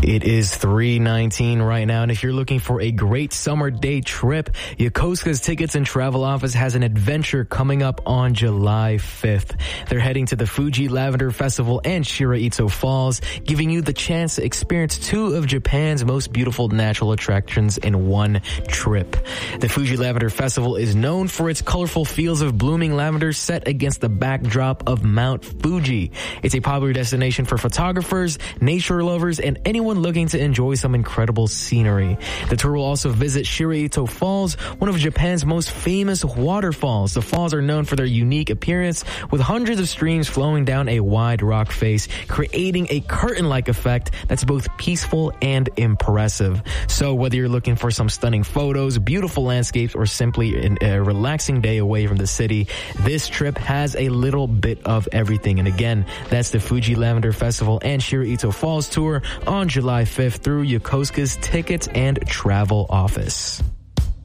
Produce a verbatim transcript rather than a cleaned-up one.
It is three nineteen right now, and if you're looking for a great summer day trip, Yokosuka's Tickets and Travel Office has an adventure coming up on July fifth. They're heading to the Fuji Lavender Festival and Shiraito Falls, giving you the chance to experience two of Japan's most beautiful natural attractions in one trip. The Fuji Lavender Festival is known for its colorful fields of blooming lavender set against the backdrop of Mount Fuji. It's a popular destination for photographers, nature lovers, and anyone looking to enjoy some incredible scenery. The tour will also visit Shiraito Falls, one of Japan's most famous waterfalls. The falls are known for their unique appearance, with hundreds of streams flowing down a wide rock face, creating a curtain-like effect that's both peaceful and impressive. So whether you're looking for some stunning photos, beautiful landscapes, or simply a relaxing day away from the city, this trip has a little bit of everything. And again, that's the Fuji Lavender Festival and Shiraito Falls tour on July fifth through Yokosuka's Tickets and Travel Office.